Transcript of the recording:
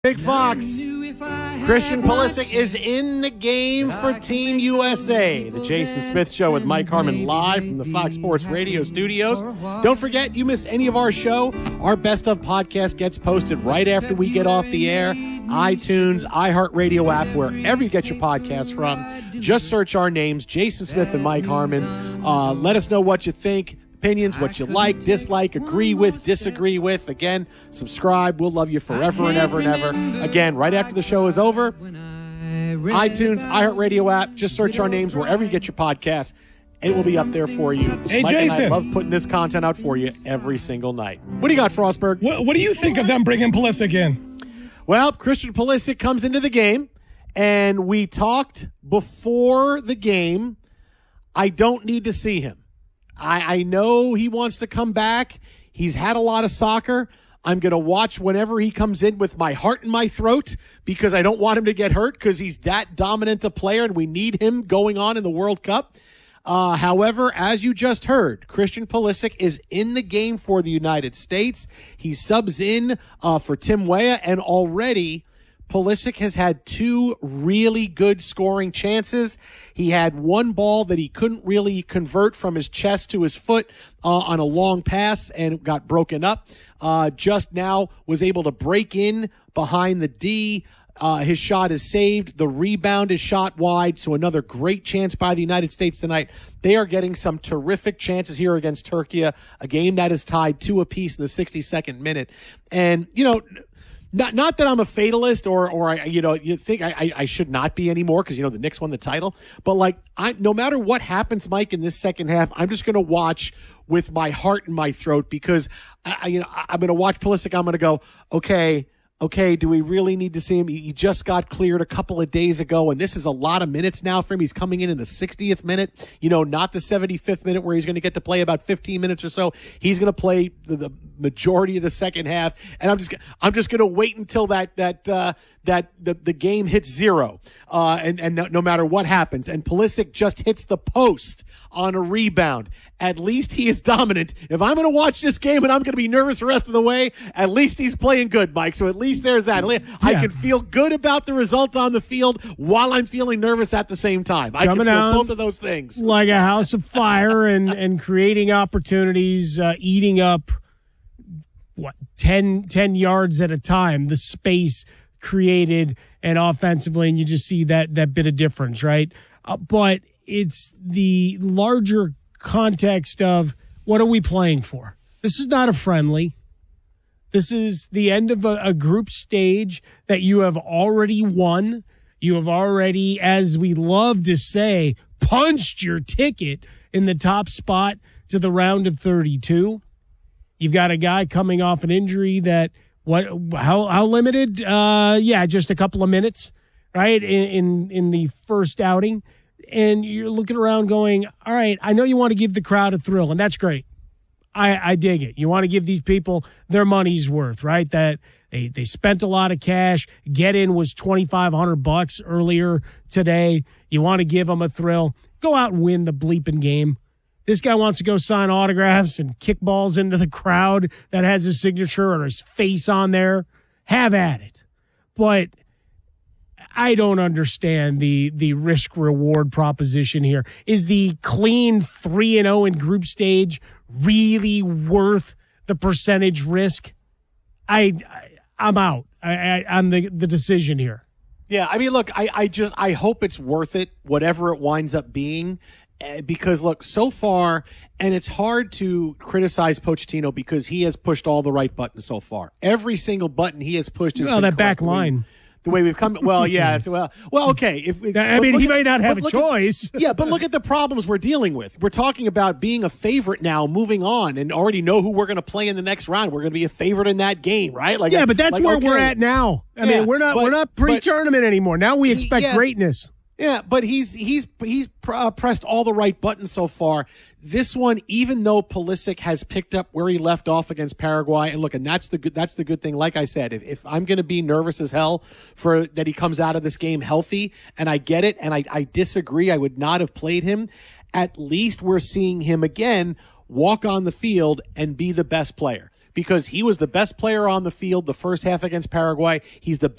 Big Fox, Christian Pulisic is in the game for Team USA. The Jason Smith Show with Mike Harmon live from the Fox Sports Radio studios. Don't forget, you miss any of our show, our Best of podcast gets posted right after we get off the air. iTunes, iHeartRadio app, wherever you get your podcasts from. Just search our names, Jason Smith and Mike Harmon. Let us know what you think. Opinions, what you like, dislike, agree with, disagree with. Again, subscribe. We'll love you forever and ever and ever. Again, right after the show is over, iTunes, iHeartRadio app, just search our names wherever you get your podcasts. It will be up there for you. Hey, Mike Jason. and I love putting this content out for you every single night. What do you got, Frostberg? What do you think of them bringing Pulisic in? Well, Christian Pulisic comes into the game, and we talked before the game. I don't need to see him. I know he wants to come back. He's had a lot of soccer. I'm going to watch whenever he comes in with my heart in my throat because I don't want him to get hurt because he's that dominant a player and we need him going on in the World Cup. However, as you just heard, Christian Pulisic is in the game for the United States. He subs in for Tim Weah, and already Pulisic has had two really good scoring chances. He had one ball that he couldn't really convert from his chest to his foot on a long pass and got broken up. Just now was able to break in behind the D. His shot is saved. The rebound is shot wide. So another great chance by the United States tonight. They are getting some terrific chances here against Turkey, a game that is tied 2 apiece in the 62nd minute. And, you know, Not that I'm a fatalist or you think I should not be anymore because, the Knicks won the title. But, no matter what happens, Mike, in this second half, I'm just going to watch with my heart in my throat because, I'm going to watch Pulisic. I'm going to go, okay, do we really need to see him? He just got cleared a couple of days ago, and this is a lot of minutes now for him. He's coming in the 60th minute, not the 75th minute where he's going to get to play about 15 minutes or so. He's going to play the majority of the second half, and I'm just going to wait until the game hits zero, and no matter what happens. And Pulisic just hits the post on a rebound. At least he is dominant. If I'm going to watch this game and I'm going to be nervous the rest of the way, at least he's playing good, Mike. So at least there's that. I can feel good about the result on the field while I'm feeling nervous at the same time. I can feel both of those things. Like a house of fire and creating opportunities, eating up, 10 yards at a time, the space created and offensively, and you just see that bit of difference, right? But it's the larger context of what are we playing for? This is not a friendly. This is the end of a group stage that you have already won. You have already, as we love to say, punched your ticket in the top spot to the round of 32. You've got a guy coming off an injury that how limited? Just a couple of minutes, right? In the first outing. And you're looking around going, all right, I know you want to give the crowd a thrill, and that's great. I dig it. You want to give these people their money's worth, right? That they spent a lot of cash. Get in was $2,500 earlier today. You want to give them a thrill. Go out and win the bleeping game. This guy wants to go sign autographs and kick balls into the crowd that has his signature or his face on there. Have at it. But I don't understand the risk-reward proposition here. Is the clean 3-0 in group stage really worth the percentage risk? I'm out on the decision here. Yeah, I mean, look, I hope it's worth it, whatever it winds up being. Because, look, so far, and it's hard to criticize Pochettino because he has pushed all the right buttons so far. Every single button he has pushed has been that back line. The way we've come, well, yeah, okay. He might not have a choice. But look at the problems we're dealing with. We're talking about being a favorite now, moving on, and already know who we're going to play in the next round. We're going to be a favorite in that game, right? But that's where we're at now. I mean, we're not pre-tournament anymore. Now we expect greatness. Yeah, but he's pressed all the right buttons so far. This one, even though Pulisic has picked up where he left off against Paraguay, and look, and that's the good thing. Like I said, if I'm going to be nervous as hell for that he comes out of this game healthy, and I get it, and I disagree, I would not have played him. At least we're seeing him again walk on the field and be the best player. because he was the best player on the field the first half against Paraguay. He's the